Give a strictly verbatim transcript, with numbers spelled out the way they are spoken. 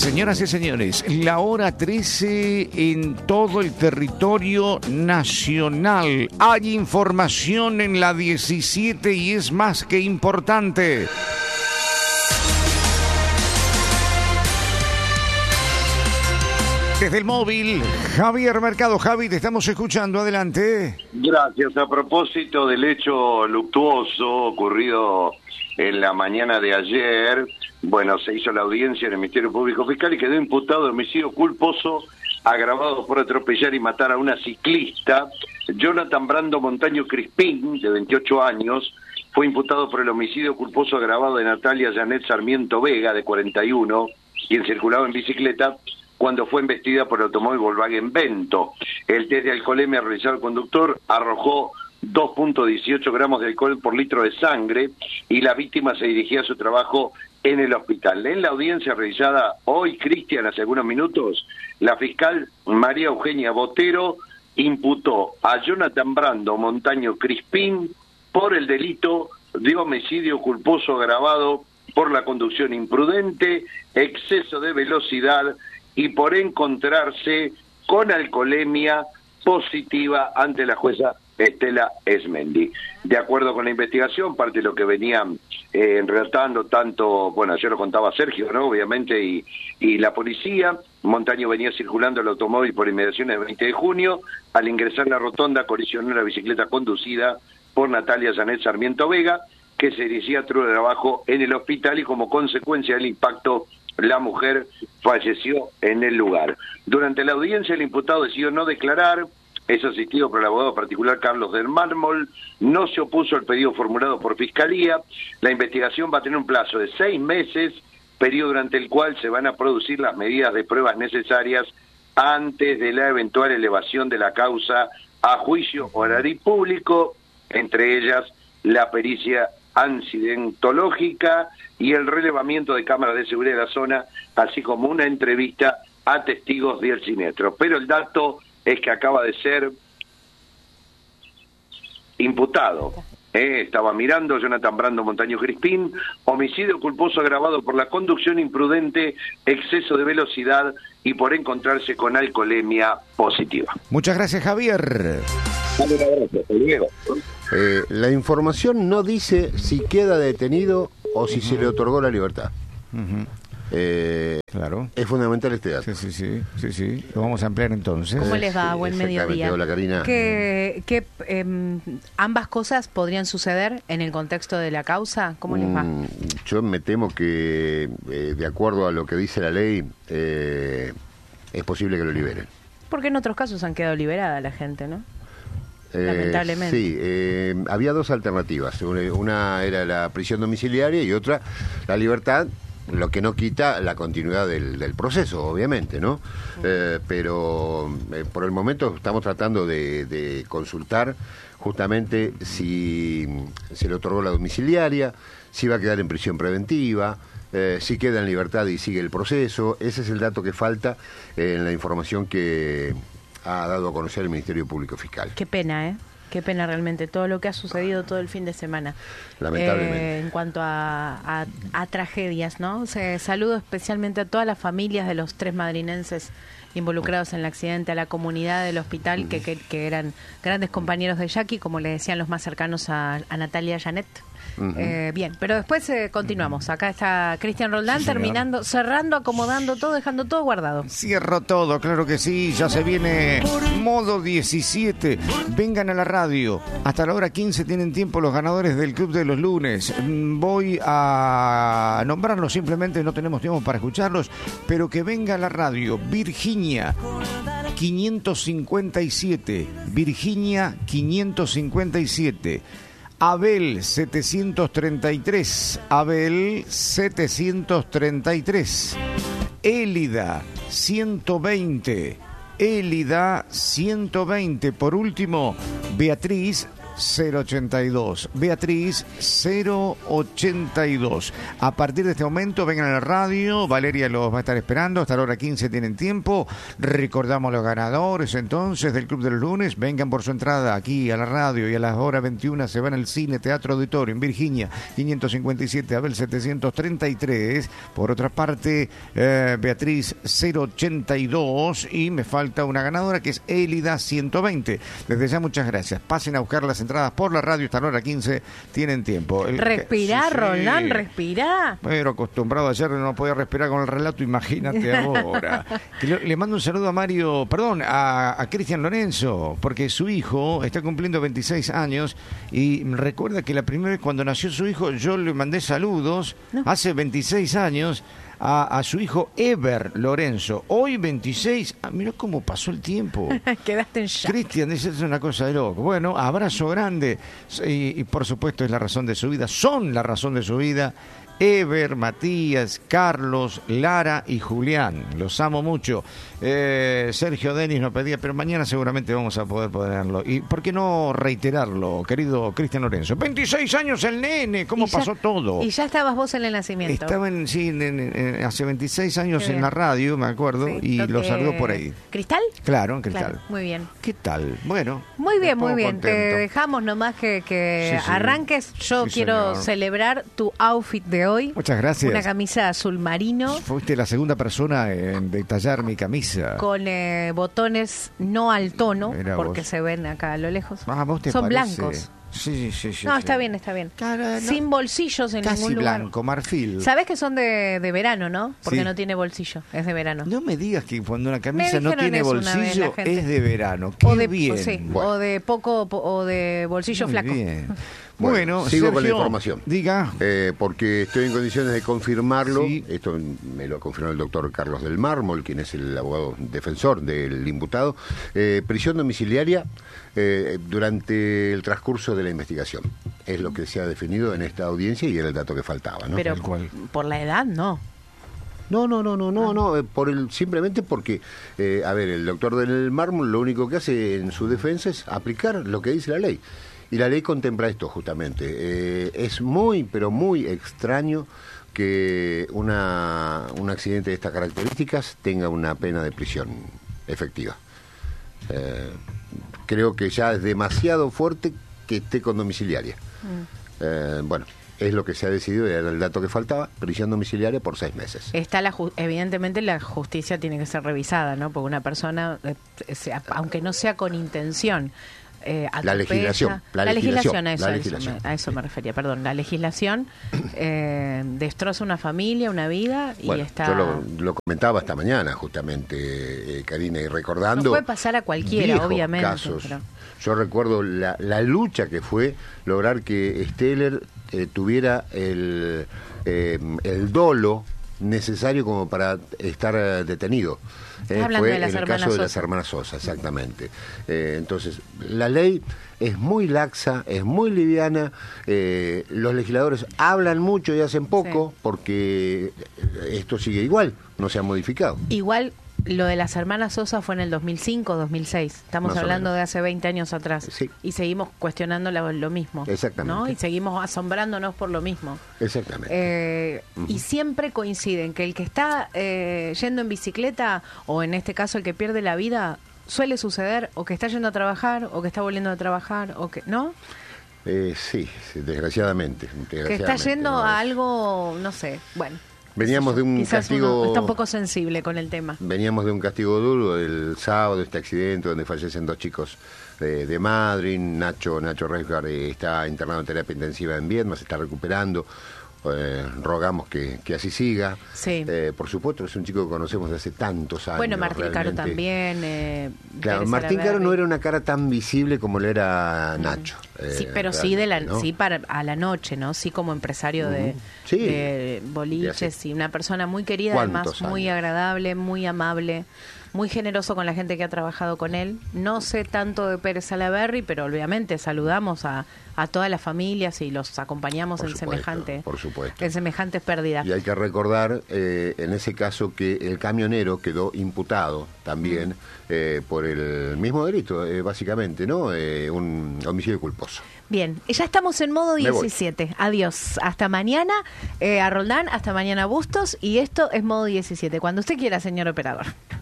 Señoras y señores, la hora trece en todo el territorio nacional. Hay información en la diecisiete y es más que importante. Desde el móvil, Javier Mercado. Javi, te estamos escuchando. Adelante. Gracias. A propósito del hecho luctuoso ocurrido en la mañana de ayer, bueno, se hizo la audiencia en el Ministerio Público Fiscal y quedó imputado de homicidio culposo agravado por atropellar y matar a una ciclista. Jonathan Brando Montaño Crispín, de veintiocho años, fue imputado por el homicidio culposo agravado de Natalia Janet Sarmiento Vega, de cuarenta y uno, quien circulaba en bicicleta cuando fue embestida por el automóvil Volkswagen Vento. El test de alcoholemia realizado al conductor arrojó dos punto dieciocho gramos de alcohol por litro de sangre y la víctima se dirigía a su trabajo en el hospital. En la audiencia realizada hoy, Cristian, hace algunos minutos, la fiscal María Eugenia Botero imputó a Jonathan Brando Montaño Crispín por el delito de homicidio culposo agravado por la conducción imprudente, exceso de velocidad y por encontrarse con alcoholemia positiva ante la jueza Estela Esmendi. De acuerdo con la investigación, parte de lo que venían eh, relatando tanto, bueno, ayer lo contaba Sergio, ¿no? Obviamente, y, y la policía, Montaño venía circulando el automóvil por inmediaciones del veinte de junio, al ingresar en la rotonda colisionó la bicicleta conducida por Natalia Janet Sarmiento Vega, que se dirigía a su trabajo en el hospital y como consecuencia del impacto la mujer falleció en el lugar. Durante la audiencia el imputado decidió no declarar, es asistido por el abogado particular Carlos del Mármol, no se opuso al pedido formulado por Fiscalía. La investigación va a tener un plazo de seis meses, periodo durante el cual se van a producir las medidas de pruebas necesarias antes de la eventual elevación de la causa a juicio oral y público, entre ellas la pericia accidentológica y el relevamiento de cámaras de seguridad de la zona, así como una entrevista a testigos del siniestro. Pero el dato es que acaba de ser imputado. Eh, estaba mirando Jonathan Brando Montaño Crispín, homicidio culposo agravado por la conducción imprudente, exceso de velocidad y por encontrarse con alcoholemia positiva. Muchas gracias, Javier. Eh, la información no dice si queda detenido o si uh-huh. se le otorgó la libertad. Uh-huh. Eh, claro. Es fundamental este dato. Sí, sí, sí, sí, sí. Lo vamos a ampliar entonces. ¿Cómo les va? Buen mediodía. Hola, Karina. ¿Que, que eh, ambas cosas podrían suceder en el contexto de la causa? ¿Cómo les va? Mm, yo me temo que, eh, de acuerdo a lo que dice la ley, eh, es posible que lo liberen. Porque en otros casos han quedado liberada la gente, ¿no? Eh, Lamentablemente. Sí, eh, había dos alternativas. Una era la prisión domiciliaria y otra la libertad, lo que no quita la continuidad del, del proceso, obviamente, ¿no? Eh, pero eh, por el momento estamos tratando de, de consultar justamente si se le otorgó la domiciliaria, si va a quedar en prisión preventiva, eh, si queda en libertad y sigue el proceso. Ese es el dato que falta eh, en la información que ha dado a conocer el Ministerio Público Fiscal. Qué pena, ¿eh? Qué pena realmente todo lo que ha sucedido todo el fin de semana. Lamentablemente. Eh, en cuanto a, a, a tragedias, ¿no? O sea, saludo especialmente a todas las familias de los tres madrinenses involucrados en el accidente, a la comunidad del hospital, que, que, que eran grandes compañeros de Jackie, como le decían los más cercanos a, a Natalia Janet. Uh-huh. Eh, bien, pero después eh, continuamos. Acá está Cristian Roldán, sí, terminando, cerrando, acomodando todo, dejando todo guardado. Cierro todo, claro que sí. Ya se viene modo diecisiete. Vengan a la radio. Hasta la hora quince tienen tiempo los ganadores del Club de los Lunes. Voy a nombrarlos, simplemente no tenemos tiempo para escucharlos, pero que venga a la radio. Virginia quinientos cincuenta y siete. Virginia quinientos cincuenta y siete. Abel setecientos treinta y tres, Abel setecientos treinta y tres, Élida ciento veinte, Élida ciento veinte. Por último, Beatriz cero ochenta y dos. Beatriz cero ochenta y dos. A partir de este momento vengan a la radio, Valeria los va a estar esperando, hasta la hora quince tienen tiempo. Recordamos los ganadores entonces del Club de los Lunes, vengan por su entrada aquí a la radio y a las horas veintiuna se van al Cine Teatro Auditorio en Virginia, quinientos cincuenta y siete, Abel setecientos treinta y tres. Por otra parte, eh, Beatriz cero ochenta y dos y me falta una ganadora que es Elida ciento veinte. Desde ya muchas gracias. Pasen a buscar las entradas por la radio hasta la hora quince, tienen tiempo. El, respirá, sí, sí. Roland, respirá. Pero acostumbrado ayer no podía respirar con el relato, imagínate ahora. Que le, le mando un saludo a Mario, perdón, a, a Cristian Lorenzo, porque su hijo está cumpliendo veintiséis años y recuerda que la primera vez cuando nació su hijo yo le mandé saludos, no. hace veintiséis años, a, a su hijo Ever Lorenzo. Hoy veintiséis, ah, mirá cómo pasó el tiempo. Quedaste en shock. Cristian, dice, es una cosa de loco. Bueno, abrazo grande y, y por supuesto es la razón de su vida, son la razón de su vida. Ever, Matías, Carlos, Lara y Julián. Los amo mucho. Eh, Sergio Denis nos pedía, pero mañana seguramente vamos a poder ponerlo. ¿Y por qué no reiterarlo, querido Cristian Lorenzo? veintiséis años el nene, ¿cómo pasó ya, todo? Y ya estabas vos en el nacimiento. Estaba en, sí, en, en, en, hace veintiséis años en la radio, me acuerdo, sí, y lo, lo saludó por ahí. ¿Cristal? Claro, en Cristal. Claro, muy bien. ¿Qué tal? Bueno. Muy bien, muy bien. Contento. Te dejamos nomás que, que sí, sí. arranques. Yo sí, quiero señor. celebrar tu outfit de hoy. Muchas gracias. Una camisa azul marino. Fuiste la segunda persona en detallar mi camisa. Con eh, botones no al tono, Mirá porque vos. se ven acá a lo lejos. Ah, ¿vos te Son parece? blancos. Sí, sí, sí. No, sí. está bien, está bien. Claro, no. Sin bolsillos en Casi ningún lugar. blanco, marfil. Sabés que son de, de verano, ¿no? Porque sí. no tiene bolsillo, es de verano. No me digas que cuando una camisa no tiene bolsillo es de verano. Qué o de, bien. Sí, bueno. O de poco o de bolsillo Muy flaco. Bien. Bueno, bueno, sigo Sergio, con la información. Diga. Eh, porque estoy en condiciones de confirmarlo. Sí. Esto me lo confirmó el doctor Carlos del Mármol, quien es el abogado defensor del imputado. Eh, prisión domiciliaria eh, durante el transcurso de la investigación. Es lo que se ha definido en esta audiencia y era el dato que faltaba, ¿no? Pero por la edad, no. No, no, no, no, no, no, eh, por el, simplemente porque, eh, a ver, el doctor del Mármol lo único que hace en su defensa es aplicar lo que dice la ley. Y la ley contempla esto justamente. Eh, es muy, pero muy extraño que una, un accidente de estas características tenga una pena de prisión efectiva. Eh, creo que ya es demasiado fuerte que esté con domiciliaria. Mm. Eh, bueno, es lo que se ha decidido, era el dato que faltaba, prisión domiciliaria por seis meses. Está la ju- evidentemente la justicia tiene que ser revisada, ¿no? Porque una persona, eh, sea, aunque no sea con intención, Eh, la legislación, la, la legislación, legislación, a eso, la a legislación. eso, me, a eso me refería, perdón, la legislación eh, destroza una familia, una vida y bueno, está... Yo lo, lo comentaba esta mañana justamente, eh, Karina, y recordando... No puede pasar a cualquiera, obviamente. Casos. Pero... Yo recuerdo la, la lucha que fue lograr que Steller eh, tuviera el, eh, el dolo necesario como para estar eh, detenido. Eh, fue de las en el caso de las hermanas Sosa, exactamente. Eh, entonces, la ley es muy laxa, es muy liviana, eh, los legisladores hablan mucho y hacen poco, sí. porque esto sigue igual, no se ha modificado. Igual, lo de las hermanas Sosa fue en el dos mil cinco, dos mil seis. Estamos Más hablando de hace veinte años atrás. Sí. Y seguimos cuestionando lo, lo mismo. Exactamente. ¿no? Y seguimos asombrándonos por lo mismo. Exactamente. Eh, uh-huh. Y siempre coinciden que el que está eh, yendo en bicicleta, o en este caso el que pierde la vida, suele suceder o que está yendo a trabajar, o que está volviendo a trabajar, o que... ¿no? Eh, sí, sí, desgraciadamente, desgraciadamente. Que está yendo no a es. algo, no sé, bueno... Veníamos de un Quizás castigo... uno está un poco sensible con el tema. Veníamos de un castigo duro el sábado, este accidente donde fallecen dos chicos de, de Madryn. Nacho, Nacho Reisgard eh, está internado en terapia intensiva en Viedma, se está recuperando. Eh, rogamos que, que así siga. Sí. Eh, por supuesto, es un chico que conocemos de hace tantos años. Bueno, Martín realmente. Caro también. Eh, claro, Martín Caro no era una cara tan visible como lo era Nacho. Mm. Eh, sí, pero sí de la, ¿no? sí para a la noche, ¿no? Sí como empresario uh-huh. de, sí. de boliches y una persona muy querida, además muy años? agradable, muy amable. Muy generoso con la gente que ha trabajado con él. No sé tanto de Pérez Salaberry, pero obviamente saludamos a, a todas las familias y los acompañamos por en supuesto, semejante por supuesto. en semejantes pérdidas. Y hay que recordar eh, en ese caso que el camionero quedó imputado también mm. eh, por el mismo delito, eh, básicamente, ¿no? Eh, un homicidio culposo. cosa. Bien, ya estamos en modo diecisiete. Adiós. Hasta mañana, eh, a Roldán, hasta mañana Bustos, y esto es modo diecisiete. Cuando usted quiera, señor operador.